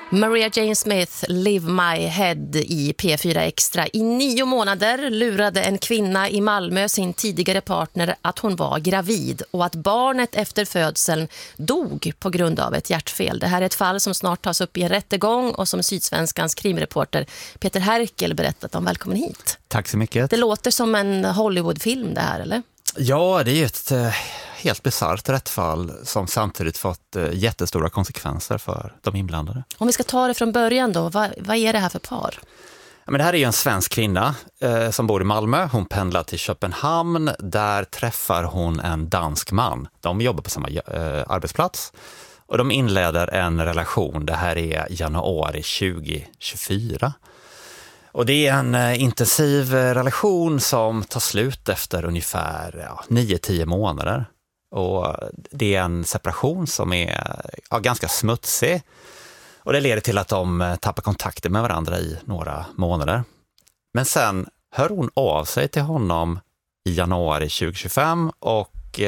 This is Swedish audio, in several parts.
Maria Jane Smith, Live My Head i P4 Extra. I 9 månader lurade en kvinna i Malmö sin tidigare partner att hon var gravid och att barnet efter födseln dog på grund av ett hjärtfel. Det här är ett fall som snart tas upp i en rättegång och som Sydsvenskans krimreporter Peter Herkel berättat om. Välkommen hit. Tack så mycket. Det låter som en Hollywoodfilm det här, eller? Ja, det är ett helt bisarrt rättsfall som samtidigt fått jättestora konsekvenser för de inblandade. Om vi ska ta det från början då, vad är det här för par? Ja, men det här är ju en svensk kvinna som bor i Malmö. Hon pendlar till Köpenhamn. Där träffar hon en dansk man. De jobbar på samma arbetsplats. Och de inleder en relation. Det här är januari 2024. Och det är en intensiv relation som tar slut efter ungefär 9-10 månader. Och det är en separation som är ganska smutsig. Och det leder till att de tappar kontakten med varandra i några månader. Men sen hör hon av sig till honom i januari 2025 och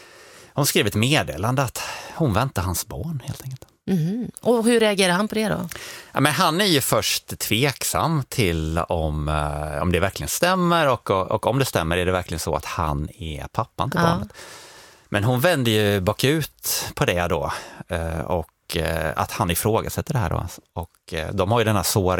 hon skrev ett meddelande att hon väntar hans barn helt enkelt. Mm. Och hur reagerar han på det då? Ja, men han är ju först tveksam till om det verkligen stämmer och om det stämmer är det verkligen så att han är pappan till barnet. Men hon vänder ju bakut på det då och att han ifrågasätter det här då. Och de har ju det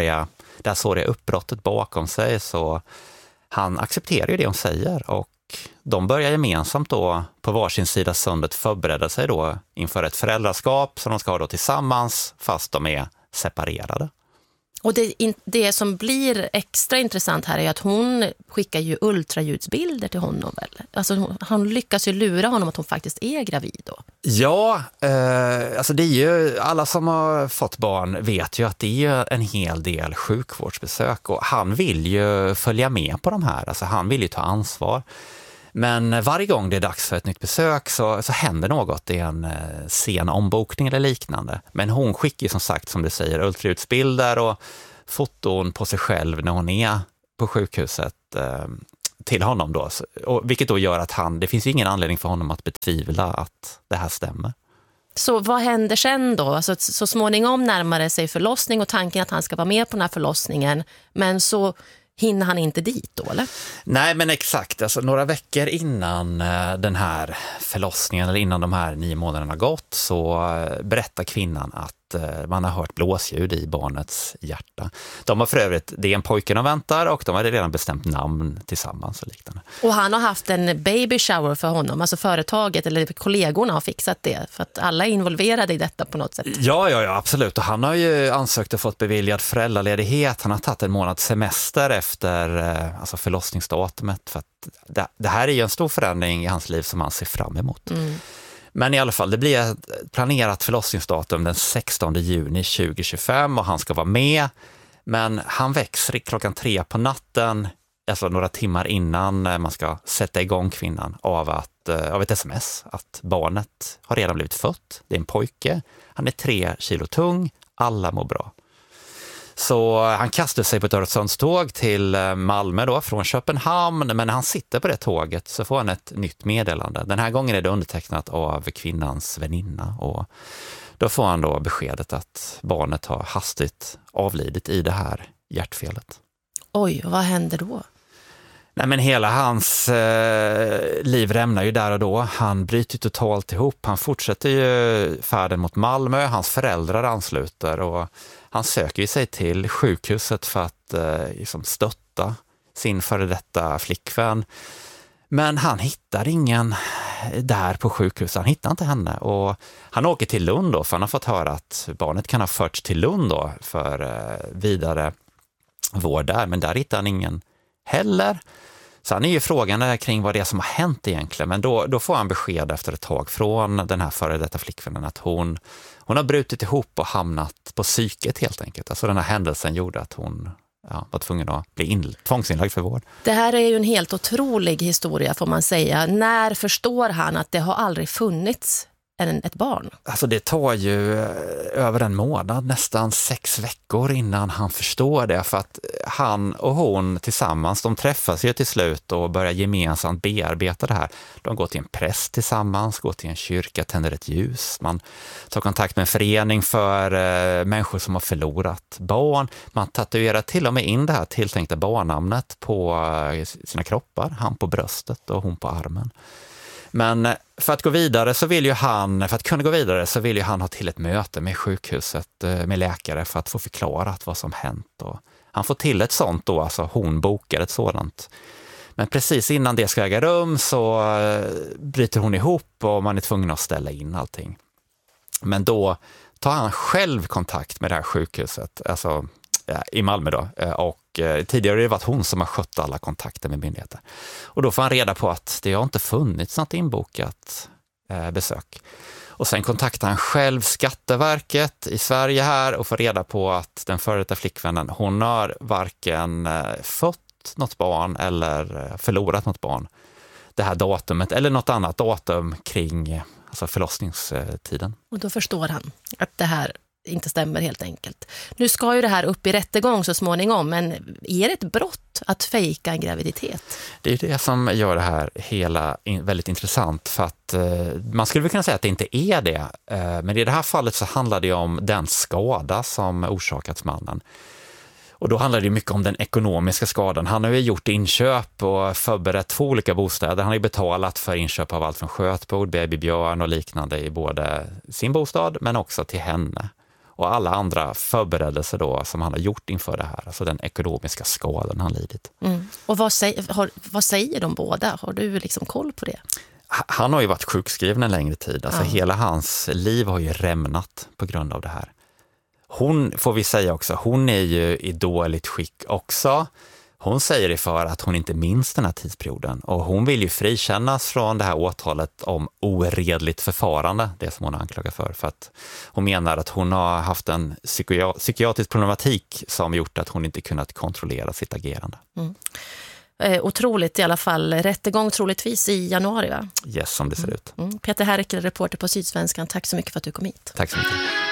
här såriga uppbrottet bakom sig så han accepterar ju det hon säger och de börjar gemensamt då på varsin sida sundet förbereda sig då inför ett föräldraskap som de ska ha då tillsammans fast de är separerade. Och det som blir extra intressant här är att hon skickar ju ultraljudsbilder till honom väl? Alltså han lyckas ju lura honom att hon faktiskt är gravid då. Ja, alltså det är ju alla som har fått barn vet ju att det är ju en hel del sjukvårdsbesök och han vill ju följa med på de här, alltså han vill ju ta ansvar. Men varje gång det är dags för ett nytt besök så händer något. Det är en sen ombokning eller liknande. Men hon skickar ju som sagt, som du säger, ultraljudsbilder och foton på sig själv när hon är på sjukhuset till honom då. Och vilket då gör att det finns ingen anledning för honom att betvivla att det här stämmer. Så vad händer sen då? Alltså, så småningom närmar sig förlossning och tanken att han ska vara med på den här förlossningen. Men så hinner han inte dit då, eller? Nej, men exakt. Alltså, några veckor innan den här förlossningen eller innan de här 9 månaderna gått så berättar kvinnan att man har hört blåsljud i barnets hjärta. De har för övrigt, det är en pojke de väntar och de har redan bestämt namn tillsammans och liknande. Och han har haft en baby shower för honom, alltså företaget eller kollegorna har fixat det för att alla är involverade i detta på något sätt. Ja, absolut. Och han har ju ansökt och fått beviljad föräldraledighet. Han har tagit en månads semester efter förlossningsdatumet för att det här är ju en stor förändring i hans liv som han ser fram emot. Mm. Men i alla fall, det blir ett planerat förlossningsdatum den 16 juni 2025 och han ska vara med. Men han väcks klockan 3 på natten, alltså några timmar innan man ska sätta igång kvinnan av ett sms att barnet har redan blivit fött. Det är en pojke, han är 3 kilo tung, alla mår bra. Så han kastar sig på ett Öresundståg till Malmö då, från Köpenhamn. Men när han sitter på det tåget så får han ett nytt meddelande. Den här gången är det undertecknat av kvinnans väninna. Och då får han då beskedet att barnet har hastigt avlidit i det här hjärtfelet. Oj, vad händer då? Nej, men hela hans liv rämnar ju där och då. Han bryter totalt ihop. Han fortsätter ju färden mot Malmö. Hans föräldrar ansluter och han söker ju sig till sjukhuset för att stötta sin före detta flickvän. Men han hittar ingen där på sjukhuset. Han hittar inte henne och han åker till Lund då för han har fått höra att barnet kan ha förts till Lund då för vidare vård där. Men där hittar han ingen heller. Så han är ju frågan kring vad det är som har hänt egentligen. Men då får han besked efter ett tag från den här före detta flickvännen att hon har brutit ihop och hamnat på psyket helt enkelt. Alltså den här händelsen gjorde att hon var tvungen att bli tvångsinlagd för vård. Det här är ju en helt otrolig historia får man säga. När förstår han att det har aldrig funnits än ett barn. Alltså det tar ju över en månad, nästan 6 veckor innan han förstår det. För att han och hon tillsammans, de träffas ju till slut och börjar gemensamt bearbeta det här. De går till en präst tillsammans, går till en kyrka, tänder ett ljus. Man tar kontakt med en förening för människor som har förlorat barn. Man tatuerar till och med in det här tilltänkta barnnamnet på sina kroppar. Han på bröstet och hon på armen. Men för att kunna gå vidare så vill ju han ha till ett möte med sjukhuset, med läkare för att få förklarat vad som hänt. Och han får till ett sånt då, alltså hon bokar ett sådant. Men precis innan det ska äga rum så bryter hon ihop och man är tvungen att ställa in allting. Men då tar han själv kontakt med det här sjukhuset, alltså i Malmö då, och tidigare har det varit hon som har skött alla kontakter med myndigheter. Och då får han reda på att det har inte funnits något inbokat besök. Och sen kontaktar han själv Skatteverket i Sverige här och får reda på att den före detta flickvännen, hon har varken fått något barn eller förlorat något barn. Det här datumet eller något annat datum kring alltså förlossningstiden. Och då förstår han att det här inte stämmer helt enkelt. Nu ska ju det här upp i rättegång så småningom, men är det ett brott att fejka en graviditet? Det är det som gör det här hela väldigt intressant, för att man skulle väl kunna säga att det inte är det. Men i det här fallet så handlar det om den skada som orsakats mannen. Och då handlar det mycket om den ekonomiska skadan. Han har ju gjort inköp och förberett 2 olika bostäder. Han har ju betalat för inköp av allt från skötbord, babybjörn och liknande i både sin bostad men också till henne. Och alla andra förberedelser då som han har gjort inför det här. Alltså den ekonomiska skadan han lidit. Mm. Och vad säger de båda? Har du liksom koll på det? Han har ju varit sjukskriven en längre tid. Alltså hela hans liv har ju rämnat på grund av det här. Hon, får vi säga också, hon är ju i dåligt skick också. Hon säger för att hon inte minns den här tidsperioden. Och hon vill ju frikännas från det här åtalet om oredligt förfarande, det som hon är anklagad för. För att hon menar att hon har haft en psykiatrisk problematik som gjort att hon inte kunnat kontrollera sitt agerande. Mm. Otroligt i alla fall. Rättegång troligtvis i januari, va? Yes, som det ser ut. Peter Härkel, reporter på Sydsvenskan. Tack så mycket för att du kom hit. Tack så mycket.